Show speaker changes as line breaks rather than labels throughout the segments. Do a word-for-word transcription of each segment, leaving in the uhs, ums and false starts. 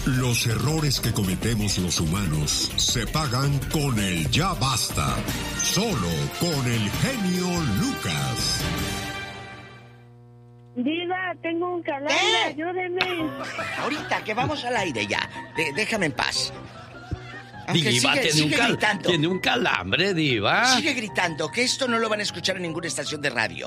Los errores que cometemos los humanos se pagan con el ya basta. Solo con el genio Lucas.
Diva, tengo un calambre,
¿Eh?
ayúdeme.
Ahorita que vamos al aire ya. De- déjame en paz. Aunque
Diva,
sigue,
tiene, un
sigue
cal-
gritando.
tiene un calambre, Diva.
Sigue gritando, que esto no lo van a escuchar en ninguna estación de radio.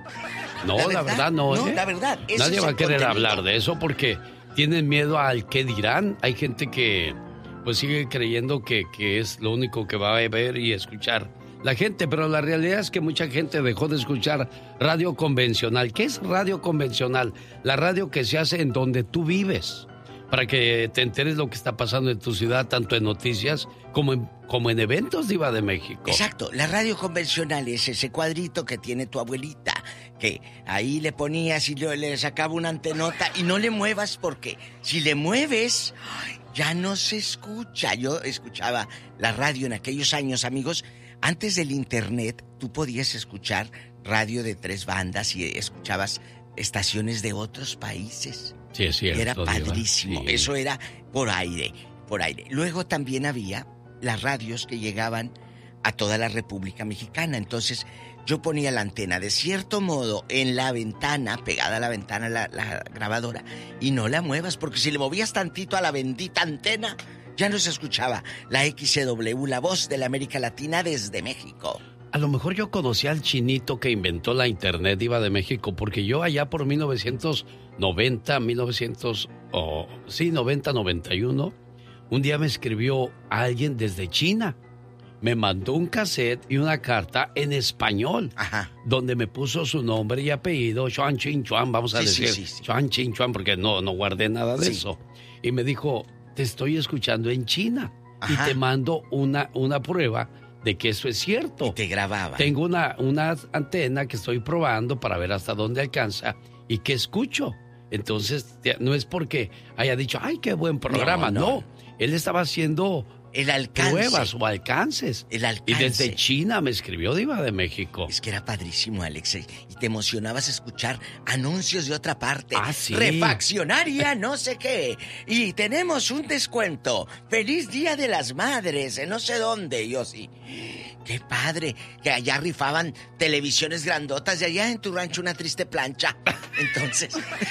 No,
¿La
la
verdad?
verdad no,
No,
¿eh?
la verdad, ese
Nadie
es
va a
el
querer
contenido.
hablar de eso porque tienen miedo al qué dirán. Hay gente que pues sigue creyendo que, que es lo único que va a ver y escuchar la gente, pero la realidad es que mucha gente dejó de escuchar radio convencional. ¿Qué es radio convencional? La radio que se hace en donde tú vives, para que te enteres lo que está pasando en tu ciudad, tanto en noticias como en, como en eventos, Diva de México.
Exacto, la radio convencional es ese cuadrito que tiene tu abuelita, que ahí le ponías y le, le sacaba una antenota y no le muevas porque si le mueves, ay, ya no se escucha. Yo escuchaba la radio en aquellos años, amigos. Antes del internet, tú podías escuchar radio de tres bandas y escuchabas estaciones de otros países.
Sí, es cierto.
Y era
Diva.
padrísimo.
Sí.
Eso era por aire, por aire. Luego también había las radios que llegaban a toda la República Mexicana. Entonces, yo ponía la antena de cierto modo en la ventana, pegada a la ventana la, la grabadora, y no la muevas, porque si le movías tantito a la bendita antena, ya no se escuchaba la X C W, la voz de la América Latina desde México.
A lo mejor yo conocí al chinito que inventó la internet, Diva de México, porque yo allá por mil novecientos noventa, mil novecientos, oh, sí, noventa, noventa y uno, un día me escribió alguien desde China. Me mandó un cassette y una carta en español,
Ajá.
donde me puso su nombre y apellido, Chuan Chin Chuan, vamos a
Sí, sí,
decir,
sí, sí.
Chuan Chin Chuan, porque no, no guardé nada de
Sí.
eso. Y me dijo, te estoy escuchando en China
Ajá.
y te mando una, una prueba de que eso es cierto.
Y te grababa.
Tengo una, una antena que estoy probando para ver hasta dónde alcanza y que escucho. Entonces, te- no es porque haya dicho, ay, qué buen programa.
No,
No,
no.
él estaba haciendo
El alcance.
pruebas o alcances.
El
Y
alcance.
desde China me escribió Diva de México.
Es que era padrísimo, Alex. Y te emocionabas escuchar anuncios de otra parte.
Ah, sí.
Refaccionaria, no sé qué. Y tenemos un descuento. Feliz Día de las Madres, en no sé dónde. Y yo sí. Qué padre. Que allá rifaban televisiones grandotas y allá en tu rancho una triste plancha. Entonces.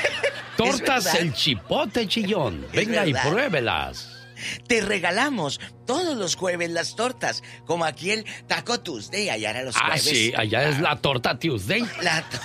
Tortas
es verdad.
el chipote chillón.
Es
Venga y
verdad.
pruébelas.
Te regalamos todos los jueves las tortas. Como aquí el Taco Tuesday, allá era los
Ah,
jueves.
sí, allá es la torta Tuesday.
La to-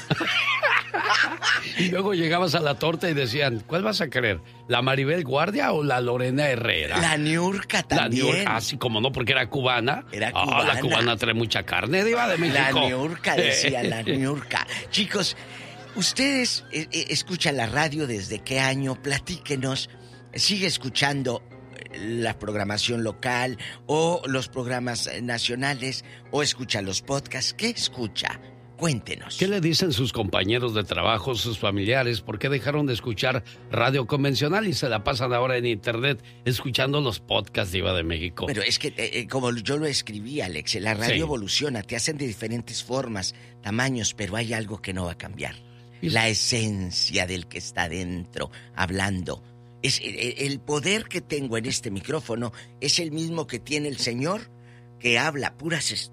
Y luego llegabas a la torta y decían, ¿cuál vas a querer? ¿La Maribel Guardia o la Lorena Herrera?
La Niurka
La
también.
Niurka, así como no, porque era cubana.
Era
Ah,
cubana.
la cubana trae mucha carne, Diva de México.
La Niurka, decía la Niurka. Chicos, ustedes eh, eh, escuchan la radio desde qué año, platíquenos. ¿Sigue escuchando la programación local o los programas eh, nacionales o escucha los podcasts? ¿Qué escucha? Cuéntenos.
¿Qué le dicen sus compañeros de trabajo, sus familiares? ¿Por qué dejaron de escuchar radio convencional y se la pasan ahora en internet escuchando los podcasts Diva de México?
Pero es que, eh, eh, como yo lo escribí, Alex, la radio
Sí.
evoluciona, te hacen de diferentes formas, tamaños, pero hay algo que no va a cambiar.
Y-
La esencia del que está dentro, hablando. Es el, el poder que tengo en este micrófono es el mismo que tiene el señor que habla puras est-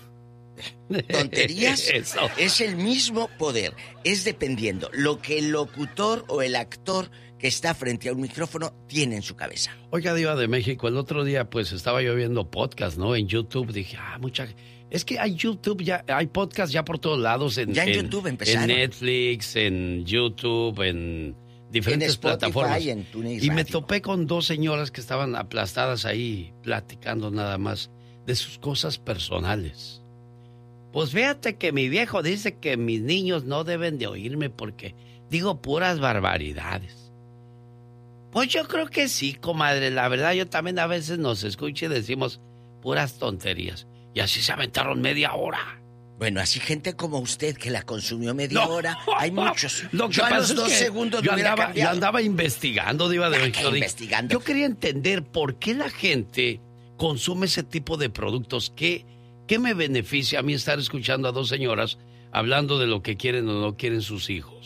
tonterías.
Eso.
Es el mismo poder. Es dependiendo lo que el locutor o el actor que está frente a un micrófono tiene en su cabeza.
Oiga, Diva de México, el otro día pues estaba yo viendo podcast, ¿no? En YouTube dije, ah, mucha... Es que hay YouTube ya, hay podcast ya por todos lados. En,
Ya en YouTube empezaron.
En Netflix, en YouTube, en diferentes
En Spotify,
plataformas.
en TuneIn
Y me
Radio.
topé con dos señoras que estaban aplastadas ahí, platicando nada más de sus cosas personales. Pues fíjate que mi viejo dice que mis niños no deben de oírme porque digo puras barbaridades. Pues yo creo que sí, comadre. La verdad, yo también a veces nos escucho y decimos puras tonterías. Y así se aventaron media hora.
Bueno, así gente como usted que la consumió media
No.
hora, hay muchos.
Lo que
Yo a
pasa
los
es
dos
que
segundos
yo
me hubiera
andaba, yo
cambiado.
andaba investigando, Diva de
Ah,
México.
¿qué
Dije,
investigando?
Yo quería entender por qué la gente consume ese tipo de productos. ¿Qué, qué me beneficia a mí estar escuchando a dos señoras hablando de lo que quieren o no quieren sus hijos?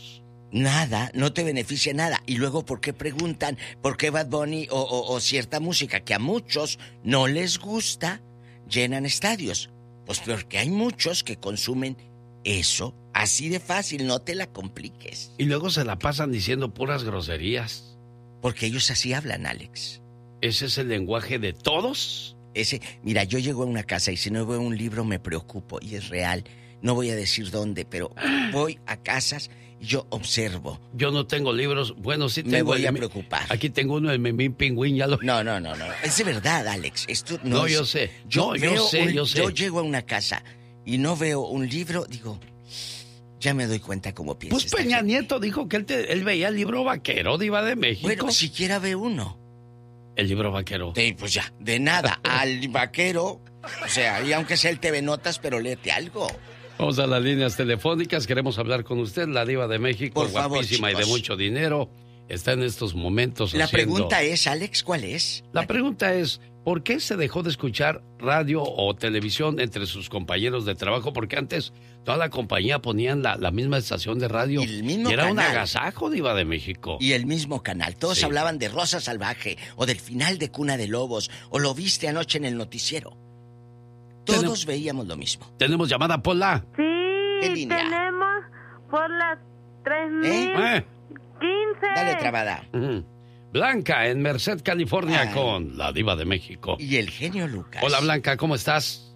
Nada, no te beneficia nada. Y luego, ¿por qué preguntan por qué Bad Bunny o, o, o cierta música que a muchos no les gusta llenan estadios? Pues porque hay muchos que consumen eso. Así de fácil, no te la compliques.
Y luego se la pasan diciendo puras groserías.
Porque ellos así hablan, Alex.
¿Ese es el lenguaje de todos?
Ese, mira, yo llego a una casa y si no veo un libro me preocupo y es real. No voy a decir dónde, pero voy a casas y yo observo.
Yo no tengo libros. Bueno, sí tengo.
Me voy
el,
a preocupar.
Aquí tengo uno, el Memín Pingüín, ya lo...
No, no, no, no. Es de verdad, Alex. Esto no,
no
es...
yo sé.
Yo,
no, yo sé,
un...
yo sé.
Yo llego a una casa y no veo un libro, digo, ya me doy cuenta cómo piensa.
Pues Peña
gente.
Nieto dijo que él, te... él veía el libro vaquero, Diva de México.
Bueno, siquiera ve uno.
El libro vaquero.
Sí, pues ya, de nada. Al vaquero, o sea, y aunque sea el T V Notas, pero léete algo.
Vamos a las líneas telefónicas, queremos hablar con usted, la Diva de México,
por favor,
guapísima
chicos.
y de mucho dinero, está en estos momentos
La
haciendo...
pregunta es, Alex, ¿cuál es?
La pregunta es, ¿por qué se dejó de escuchar radio o televisión entre sus compañeros de trabajo? Porque antes toda la compañía ponían la, la misma estación de radio.
Y el mismo
y era un
canal.
agasajo, Diva de México.
Y el mismo canal. Todos
Sí.
hablaban de Rosa Salvaje o del final de Cuna de Lobos o lo viste anoche en el noticiero. Todos
Tenemos-
veíamos lo mismo.
Tenemos llamada, Pola.
Sí,
¿Qué línea?
tenemos por las tres mil
Eh,
quince.
Dale trabada.
ujú. Blanca, en Merced, California,
Ay.
con la Diva de México.
Y el genio Lucas.
Hola, Blanca, ¿cómo estás?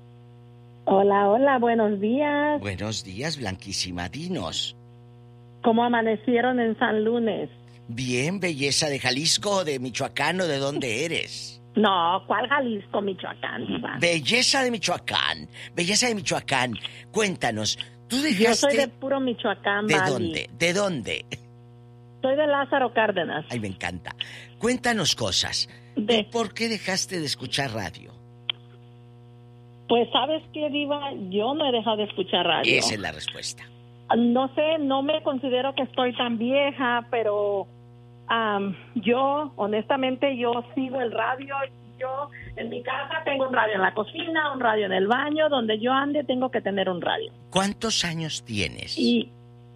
Hola, hola, buenos días.
Buenos días, Blanquísima. Dinos.
¿Cómo amanecieron en San Lunes?
Bien, belleza de Jalisco o de Michoacán o de dónde eres.
No, ¿cuál Jalisco, Michoacán, diva?
Belleza de Michoacán. Belleza de Michoacán. Cuéntanos, tú dejaste...
Yo soy de puro Michoacán,
¿De
Bali.
dónde? ¿De dónde?
Soy de Lázaro Cárdenas.
Ay, me encanta. Cuéntanos cosas.
De-
¿Por qué dejaste de escuchar radio?
Pues, ¿sabes qué, diva? Yo no he dejado de escuchar radio.
Esa es la respuesta.
No sé, no me considero que estoy tan vieja, pero am, yo, honestamente, yo sigo el radio. Yo en mi casa tengo un radio en la cocina, un radio en el baño, donde yo ande tengo que tener un radio.
¿Cuántos años tienes?
¿Y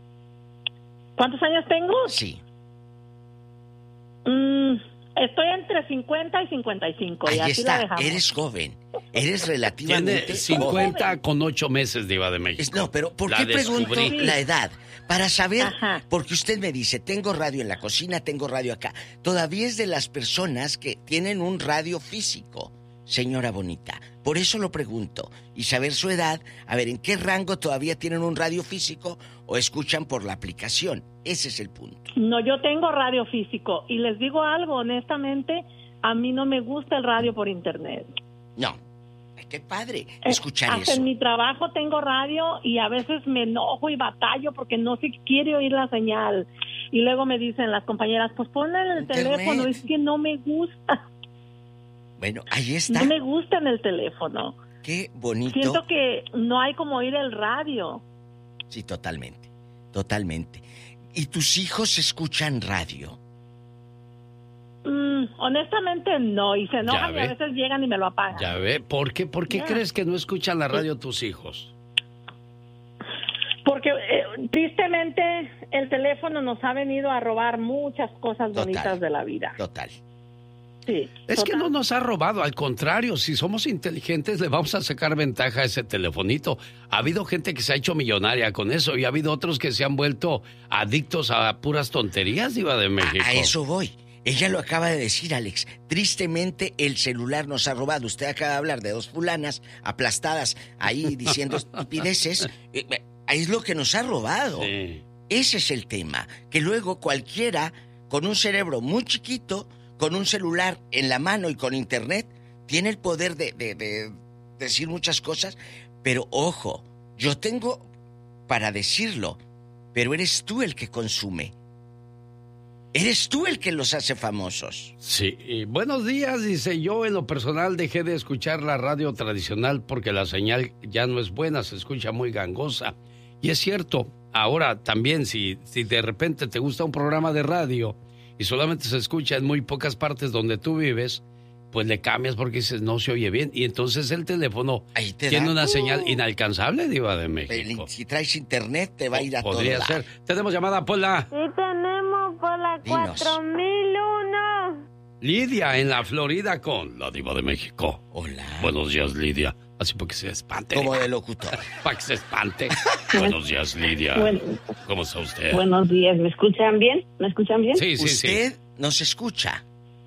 cuántos años tengo?
Sí.
Mm, estoy entre cincuenta y cincuenta y cinco.
Ahí
y así
está.
la dejamos.
Eres joven. Eres relativamente
Tiene cincuenta
joven.
con ocho meses, Diva de México.
Es- No, pero ¿por
La
qué pregunto
descubrí.
la edad? Para saber,
Ajá.
porque usted me dice, tengo radio en la cocina, tengo radio acá. Todavía es de las personas que tienen un radio físico, señora bonita. Por eso lo pregunto. Y saber su edad, a ver, ¿en qué rango todavía tienen un radio físico o escuchan por la aplicación? Ese es el punto.
No, yo tengo radio físico. Y les digo algo, honestamente, a mí no me gusta el radio por internet.
No. Ay, qué padre
Eh,
escuchar
Hasta
eso.
en mi trabajo tengo radio y a veces me enojo y batallo porque no se quiere oír la señal. Y luego me dicen las compañeras, pues ponle en el
Internet.
teléfono. Es que no me gusta.
Bueno, ahí está.
No me gusta en el teléfono.
Qué bonito.
Siento que no hay como oír el radio.
Sí, totalmente. Totalmente. ¿Y tus hijos escuchan radio?
Mm, honestamente no, y se enojan y
ve.
a veces llegan y me lo apagan.
Ya ve, ¿por qué, por qué
Ya.
crees que no escuchan la radio tus hijos?
Porque eh, tristemente el teléfono nos ha venido a robar muchas cosas
Total.
bonitas de la vida.
Total.
Sí.
Es que
total.
no nos ha robado, al contrario, si somos inteligentes le vamos a sacar ventaja a ese telefonito. Ha habido gente que se ha hecho millonaria con eso y ha habido otros que se han vuelto adictos a puras tonterías, Diva de México.
A, a eso voy. Ella lo acaba de decir, Alex. Tristemente, el celular nos ha robado. Usted acaba de hablar de dos fulanas aplastadas ahí diciendo estupideces. Eh, eh, Es lo que nos ha robado.
Sí.
Ese es el tema. Que luego cualquiera con un cerebro muy chiquito, con un celular en la mano y con internet, tiene el poder de, de, de decir muchas cosas. Pero ojo, yo tengo para decirlo, pero eres tú el que consume. Eres tú el que los hace famosos.
Sí, y buenos días, dice, yo en lo personal dejé de escuchar la radio tradicional porque la señal ya no es buena, se escucha muy gangosa. Y es cierto, ahora también si, si de repente te gusta un programa de radio y solamente se escucha en muy pocas partes donde tú vives, pues le cambias porque dices, no se oye bien. Y entonces el teléfono tiene
da,
una
uh,
señal inalcanzable, Diva de México.
Si traes internet, te va a ir a todo.
Podría ser. Tenemos llamada, Pola.
Sí, tenemos por la cuatro mil uno.
Lidia, en la Florida, con la Diva de México.
Hola.
Buenos días, Lidia. Así porque se espante.
Como de locutor.
Para que se espante. Buenos días, Lidia.
Bueno,
¿Cómo está usted?
Buenos días. ¿Me escuchan bien? ¿Me escuchan bien?
Sí, sí,
¿Usted
sí.
nos escucha?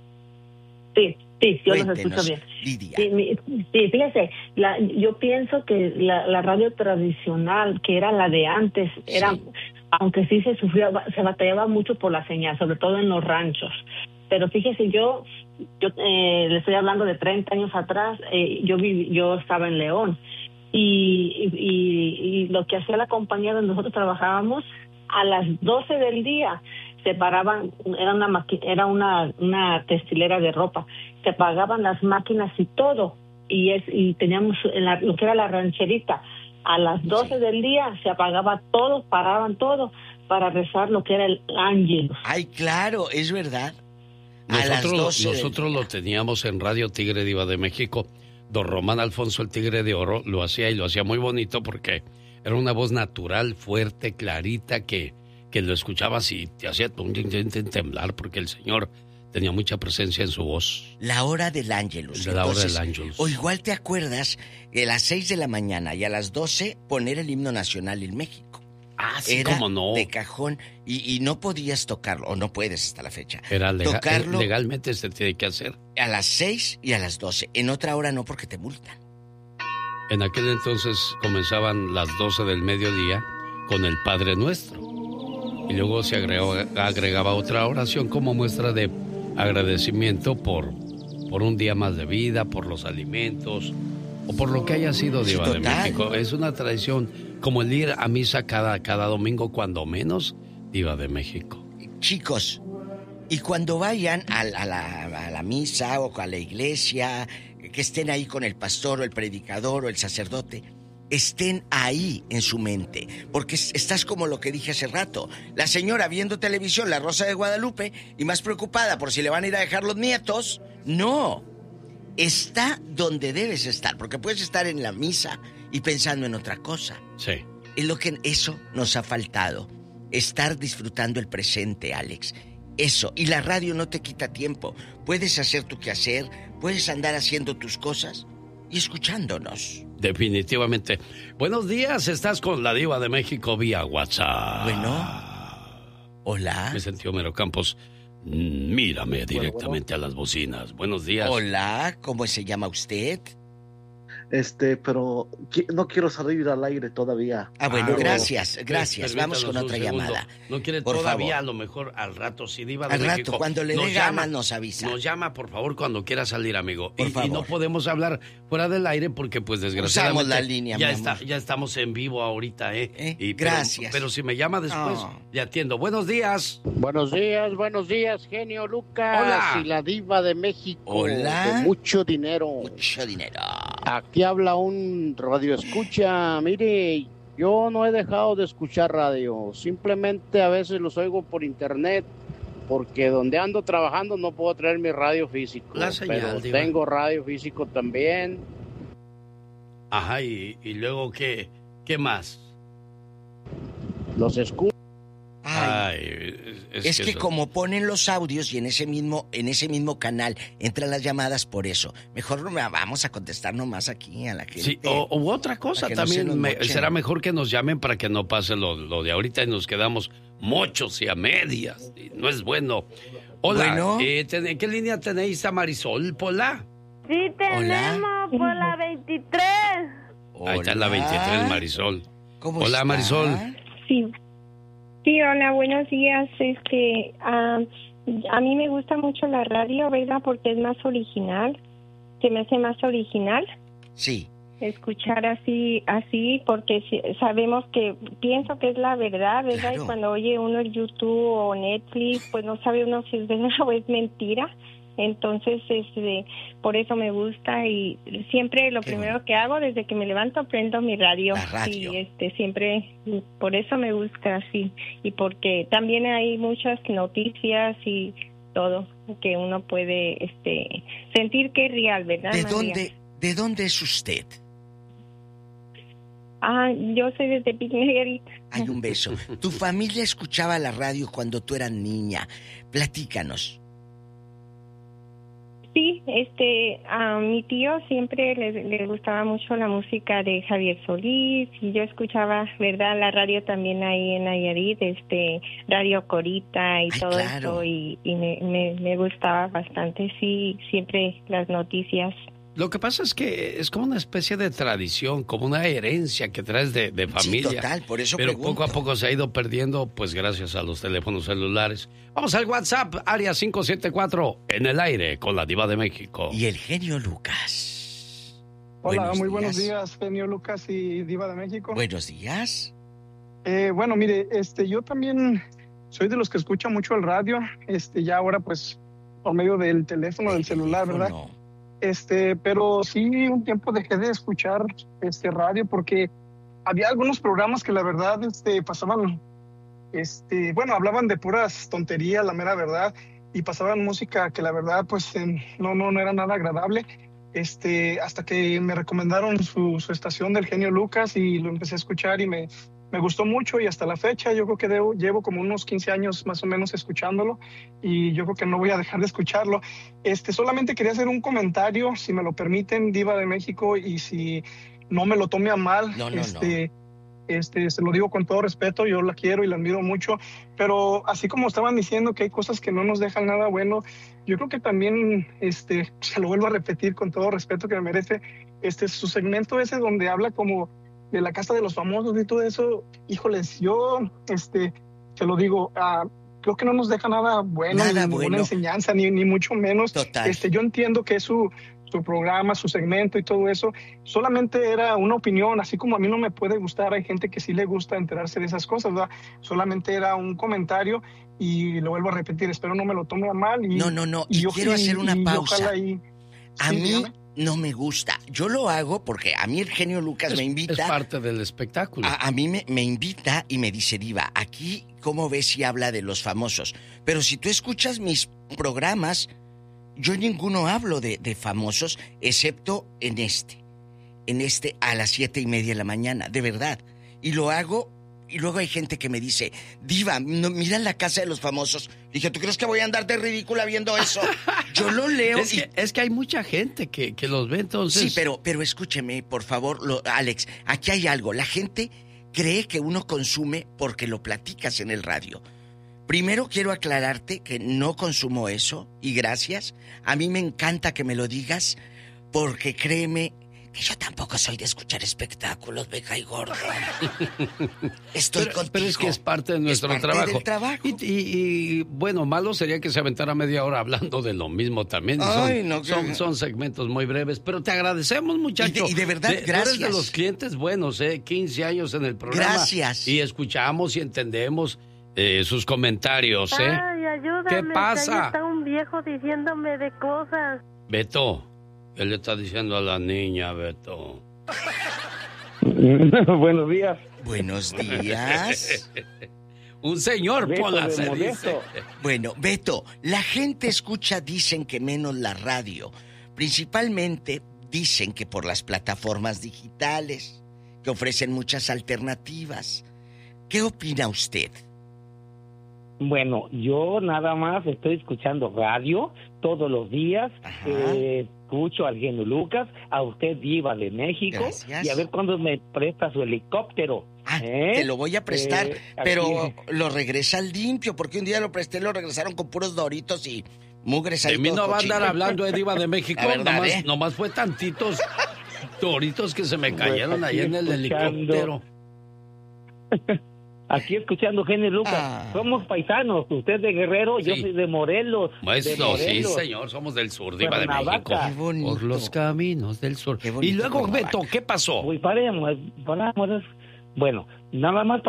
Sí, sí, yo los
Cuéntenos,
escucho bien.
Lidia.
Sí, mi, sí fíjese, la, yo pienso que la, la radio tradicional, que era la de antes, era,
Sí.
aunque sí se sufría, se batallaba mucho por la señal, sobre todo en los ranchos. Pero fíjese, yo, yo eh, le estoy hablando de treinta años atrás, eh, yo viví, yo estaba en León. Y, y, y lo que hacía la compañía donde nosotros trabajábamos, a las doce del día se paraban, era una maqui- era una, una textilera de ropa, se pagaban las máquinas y todo, y es y teníamos en la, lo que era la rancherita, a las doce
Sí.
del día se apagaba todo, paraban todo para rezar lo que era el Ángelus.
Ay, claro, es verdad. A las
Nosotros,
doce del
nosotros
día.
lo teníamos en Radio Tigre, Diva de México. Don Román Alfonso, el Tigre de Oro, lo hacía y lo hacía muy bonito porque era una voz natural, fuerte, clarita, que, que lo escuchabas y te hacía temblar porque el señor tenía mucha presencia en su voz.
La hora del Ángelus.
De la hora
Entonces,
del Ángelus.
O igual te acuerdas que a las seis de la mañana y a las doce poner el himno nacional en México.
Ah, sí,
Era
cómo no.
de cajón y, y no podías tocarlo, o no puedes hasta la fecha.
Era lega-
tocarlo
legalmente se tiene que hacer.
a las seis y a las doce. En otra hora no, porque te multan.
En aquel entonces comenzaban las doce del mediodía con el Padre Nuestro. Y luego se agregaba, agregaba otra oración como muestra de agradecimiento por, por un día más de vida, por los alimentos o por lo que haya sido,
Sí,
Diva de
total.
México. Es una tradición como el ir a misa cada, cada domingo, cuando menos, Diva de México.
Chicos, y cuando vayan a, la- a la, a la misa o a la iglesia, que estén ahí con el pastor o el predicador o el sacerdote, estén ahí en su mente, porque es- estás como lo que dije hace rato, la señora viendo televisión, La Rosa de Guadalupe, y más preocupada por si le van a ir a dejar los nietos. No, está donde debes estar, porque puedes estar en la misa y pensando en otra cosa.
Sí.
Es lo que eso nos ha faltado. Estar disfrutando el presente, Alex. Eso. Y la radio no te quita tiempo. Puedes hacer tu quehacer, puedes andar haciendo tus cosas y escuchándonos.
Definitivamente. Buenos días, estás con la Diva de México vía WhatsApp.
Bueno. Hola.
Me sentí Homero Campos. Mm, Mírame directamente a las bocinas. Buenos días.
Hola, ¿cómo se llama usted?
Este, pero qui- no quiero salir al aire todavía.
Ah, bueno,
Ah,
gracias,
bueno.
gracias.
Permítanos
Vamos con
un
otra
segundo.
llamada.
No quiere
Por
todavía,
favor.
a lo mejor al rato, si Diva de
Al rato,
México
cuando le
nos
dé
llama,
ganas, nos avisa.
Nos llama, por favor, cuando quiera salir, amigo.
Por
y,
favor.
y no podemos hablar fuera del aire porque, pues, desgraciadamente...
Usamos la línea,
ya
mi
está,
amor.
ya estamos en vivo ahorita, ¿eh?
¿Eh?
Y, pero-
Gracias.
Pero, si me llama después,
No.
le atiendo. Buenos días.
Buenos días, buenos días, genio Lucas.
Hola.
Y la Diva de México.
Hola.
De mucho dinero.
Mucho dinero.
Aquí habla un radio escucha. Mire, yo no he dejado de escuchar radio. Simplemente a veces los oigo por internet. Porque donde ando trabajando no puedo traer mi radio físico.
La señal,
pero
Diva.
tengo radio físico también.
Ajá, y, y luego, ¿qué, qué más?
Los escucho.
Ay,
Ay,
es que
eso-
como ponen los audios y en ese mismo en ese mismo canal entran las llamadas, por eso. Mejor no me- vamos a contestar nomás aquí a la gente.
Sí, o, u otra cosa
Para que no se
también,
nos
me-
mochen.
será mejor que nos llamen para que no pase lo, lo de ahorita y nos quedamos mochos y a medias. Y no es bueno. Hola,
Bueno.
eh, ten- ¿qué línea tenéis a Marisol, Pola?
Sí, tenemos por la veintitrés.
Ahí está la veintitrés, Marisol.
¿Cómo
Hola,
está?
Marisol.
Sí. Sí, hola, buenos días. Este, ah, a mí me gusta mucho la radio, ¿verdad? Porque es más original. Se me hace más original
Sí.
escuchar así, así, porque si- sabemos que pienso que es la verdad, ¿verdad?
Claro.
Y cuando oye uno el YouTube o Netflix, pues no sabe uno si es verdad o es mentira. Entonces, este, por eso me gusta y siempre lo
Qué
primero
bueno.
que hago desde que me levanto prendo mi radio.
La radio.
Y este, siempre, por eso me gusta así. Y porque también hay muchas noticias y todo, que uno puede este sentir que es real, ¿verdad,
¿De
María?
dónde, de dónde es usted?
Ah, yo soy de Tepic, Nayarit.
Hay un beso. ¿Tu familia escuchaba la radio cuando tú eras niña? Platícanos.
Sí, este, a mi tío siempre le, le gustaba mucho la música de Javier Solís y yo escuchaba, ¿verdad? La radio también ahí en Nayarit, este, Radio Corita y
Ay,
todo
claro.
eso y, y me, me, me gustaba bastante, sí, siempre las noticias.
Lo que pasa es que es como una especie de tradición, como una herencia que traes de, de familia.
Sí, total, por eso
Pero
pregunto.
poco a poco se ha ido perdiendo, pues gracias a los teléfonos celulares. Vamos al WhatsApp, área cinco siete cuatro, en el aire, con la Diva de México.
Y el genio Lucas.
Hola,
Buenos
muy
días.
buenos días, genio Lucas y Diva de México.
Buenos días.
Eh, bueno, mire, este, yo también soy de los que escucha mucho el radio, este, ya ahora pues por medio del teléfono, del celular, ¿verdad?
No.
Este, pero sí, un tiempo dejé de escuchar este radio porque había algunos programas que la verdad este, pasaban, este, bueno, hablaban de puras tonterías, la mera verdad, y pasaban música que la verdad pues eh, no, no, no era nada agradable. Este, hasta que me recomendaron su, su estación del genio Lucas y lo empecé a escuchar y me, me gustó mucho y hasta la fecha yo creo que debo, llevo como unos quince años más o menos escuchándolo y yo creo que no voy a dejar de escucharlo. Este, solamente quería hacer un comentario, si me lo permiten, Diva de México, y si no me lo tome a mal.
No, no,
este, Este, se lo digo con todo respeto, yo la quiero y la admiro mucho, pero así como estaban diciendo que hay cosas que no nos dejan nada bueno, yo creo que también, este, se lo vuelvo a repetir con todo respeto que me merece, este, su segmento ese donde habla como de la casa de los famosos y todo eso, híjoles, yo, este, te lo digo, uh, creo que no nos deja nada bueno,
Nada
ni ninguna
bueno.
enseñanza, ni, ni mucho menos.
Total.
Este, yo entiendo que es su, su programa, su segmento y todo eso, solamente era una opinión, así como a mí no me puede gustar, hay gente que sí le gusta enterarse de esas cosas, ¿verdad? Solamente era un comentario y lo vuelvo a repetir, espero no me lo tome a mal. Y,
No, no, no, y
yo-
quiero hacer una
y
pausa.
ojalá y-
A
sí,
mí
dígame.
no me gusta. Yo lo hago porque a mí el genio Lucas
Es,
me
es
invita.
parte del espectáculo.
A, a mí me, me invita y me dice, Diva, aquí, ¿cómo ves si habla de los famosos? Pero si tú escuchas mis programas, yo en ninguno hablo de, de famosos, excepto en este. En este a las siete y media de la mañana, de verdad. Y lo hago, y luego hay gente que me dice, Diva, no, mira la casa de los famosos. Dije, ¿tú crees que voy a andar de ridícula viendo eso? Yo lo leo
Es
y...
que, es que hay mucha gente que, que los ve, entonces...
Sí, pero, pero escúcheme, por favor, lo, Alex, aquí hay algo. La gente cree que uno consume porque lo platicas en el radio. Primero quiero aclararte que no consumo eso, y gracias. A mí me encanta que me lo digas, porque créeme que yo tampoco soy de escuchar espectáculos, vieja y gordo. Estoy
pero,
contigo.
pero es que es parte de nuestro
Es parte
trabajo.
del trabajo.
Y, y- y, bueno, malo sería que se aventara media hora hablando de lo mismo también.
Ay,
son,
no, que-
son, son segmentos muy breves, pero te agradecemos, muchacho.
Y de- y de verdad,
tú eres de
gracias.
los clientes buenos, ¿eh? quince años en el programa.
Gracias.
Y escuchamos y entendemos eh, sus comentarios, ¿eh?
Ay, ayúdame.
¿Qué
que
pasa?
ahí está un viejo diciéndome de cosas.
Beto, él le está diciendo a la niña, Beto.
Buenos días.
Buenos días.
Un señor,
Beto
Pola,
de
se
Modesto.
dice.
Bueno, Beto, la gente escucha, dicen que menos la radio. Principalmente dicen que por las plataformas digitales, que ofrecen muchas alternativas. ¿Qué opina usted?
Bueno, yo nada más estoy escuchando radio todos los días.
Ajá.
Eh, escucho al genio Lucas, a usted Diva de México.
Gracias.
Y a ver cuándo me presta su helicóptero.
Ah,
¿Eh?
te lo voy a prestar,
Eh,
pero
aquí-
lo regresa limpio, porque un día lo presté, lo regresaron con puros doritos y mugres ahí.
De mí
todo
no va a andar
cochino.
hablando de Diva de México,
La verdad,
nomás,
¿eh?
nomás fue tantitos toritos que se me cayeron
Pues
ahí
aquí
en el
escuchando.
helicóptero.
Aquí escuchando genio Lucas.
Ah.
Somos paisanos. Usted de Guerrero, yo
Sí.
soy de Morelos. de
Eso, sí,
Morelos.
señor, somos del sur, Diva de
Cuernavaca.
México.
Qué bonito.
Por los caminos del sur.
Qué bonito
Y luego,
Cuernavaca.
Beto, ¿qué pasó?
Pues paremos, paramos. Bueno, nada más